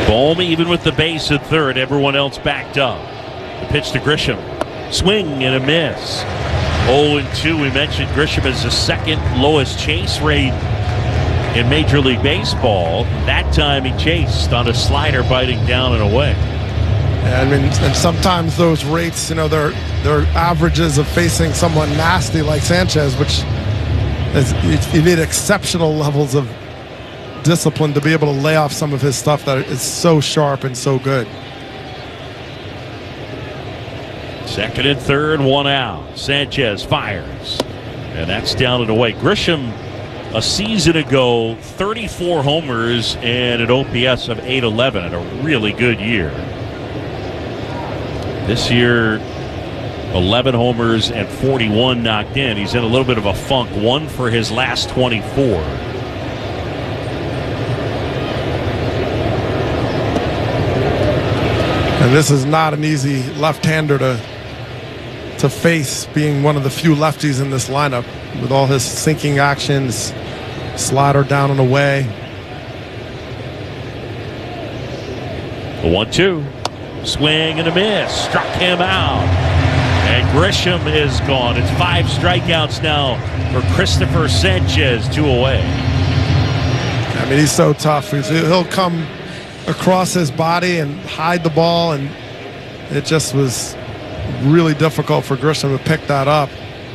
Bohm even with the base at third. Everyone else backed up. The pitch to Grisham. Swing and a miss. 0-2. We mentioned Grisham is the second lowest chase rate in Major League Baseball. That time he chased on a slider biting down and away. Yeah, I mean, and sometimes those rates, you know, they're averages of facing someone nasty like Sanchez, which is, you need exceptional levels of discipline to be able to lay off some of his stuff that is so sharp and so good. Second and third, one out. Sanchez fires, and that's down and away. Grisham, a season ago, 34 homers and an OPS of 811 and a really good year. This year, 11 homers and 41 knocked in. He's in a little bit of a funk, one for his last 24. And this is not an easy left-hander to face, being one of the few lefties in this lineup with all his sinking actions, slider down and away. The 1-2. Swing and a miss. Struck him out. And Grisham is gone. It's 5 strikeouts now for Christopher Sanchez, 2 away. I mean, he's so tough. He'll come across his body and hide the ball, and it just was really difficult for Grisham to pick that up.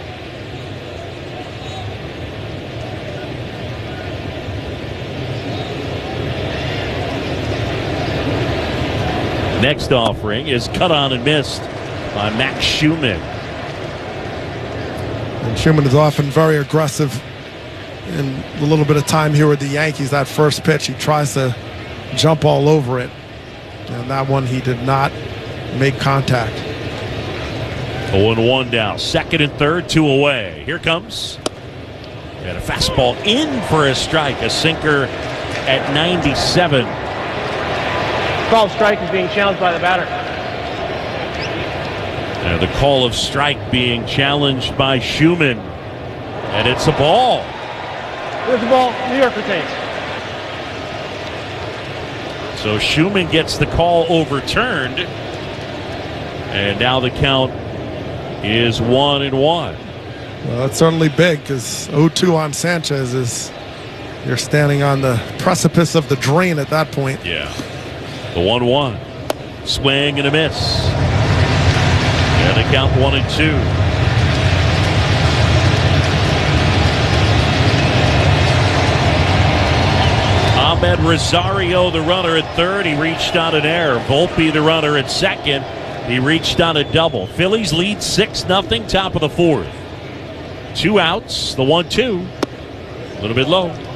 Next offering is cut on and missed by Max Schumann. And Schumann is often very aggressive in a little bit of time here with the Yankees. That first pitch, he tries to jump all over it. And that one, he did not make contact. 0-1 down. Second and third, 2 away. Here comes. And a fastball in for a strike. A sinker at 97. Call of strike is being challenged by the batter. The call of strike being challenged by Schumann. And it's a ball. Here's the ball. New York retains. So Schumann gets the call overturned. And now the count is 1-1. Well, that's certainly big, because 0-2 on Sanchez is, you're standing on the precipice of the drain at that point. Yeah. The 1-1. Swing and a miss. And the count 1-2. Ahmed Rosario, the runner at third. He reached on an error. Volpe, the runner at second. He reached on a double. Phillies lead 6-0, top of the fourth. 2 outs, the 1-2. A little bit low.